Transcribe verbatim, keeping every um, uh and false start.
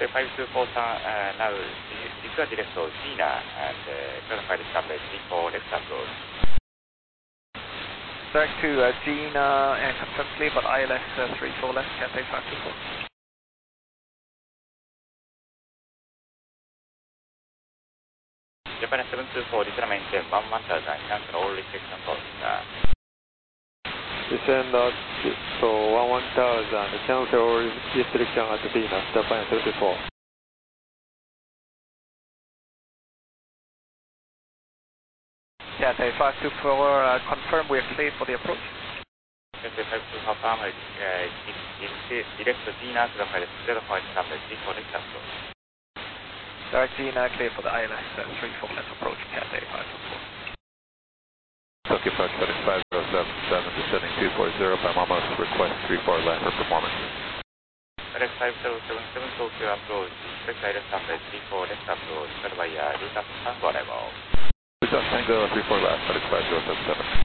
Cathay five two four uh, now secure direct to Gina and uh, clarify the established three four left approach. Direct to uh, Gina and confirm clear for I L S uh, three four left, Cathay five two four. Japan seven two four, descend maintain one one thousand, cancel all restriction costs. Descend out to one one thousand, cancel all restriction at Dina, Japan seven two four. Cathay five two four, uh, confirm we are clear for the approach. Cathay five two four, confirm, uh, direct to Gina, clarify the zero point established three four left approach. Direct Gina, clear for the I L S uh, three four left approach, Cathay five two four. Tokyo Fox five zero seven seven, descending two four zero, Pamamos, request three four left for performance. Direct five zero seven seven, Tokyo approach, expect I L S established three four left approach, followed by uh, route up Tango arrival. Route up Tango three four left, Direct five zero seven seven.